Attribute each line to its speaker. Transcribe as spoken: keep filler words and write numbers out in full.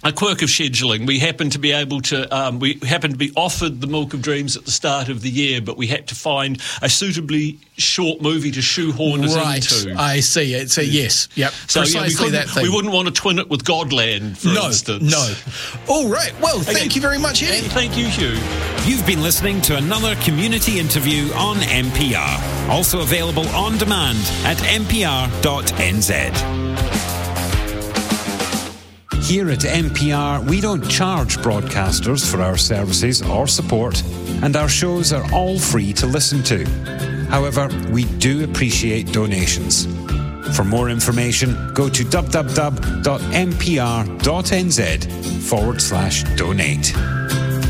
Speaker 1: a quirk of scheduling. We happened to be able to, um, we happened to be offered the Milk of Dreams at the start of the year, but we had to find a suitably short movie to shoehorn us
Speaker 2: right.
Speaker 1: into.
Speaker 2: I see. It's a yes. Yep.
Speaker 1: So
Speaker 2: Precisely
Speaker 1: yeah, we,
Speaker 2: that thing.
Speaker 1: we wouldn't want to twin it with Godland, for
Speaker 2: no,
Speaker 1: instance.
Speaker 2: No. All right. Well, thank
Speaker 1: okay.
Speaker 2: you very much, Eddie.
Speaker 1: And thank you, Hugh.
Speaker 3: You've been listening to another community interview on N P R. Also available on demand at n p r dot n z. Here at N P R, we don't charge broadcasters for our services or support, and our shows are all free to listen to. However, we do appreciate donations. For more information, go to w w w dot n p r dot n z forward slash donate.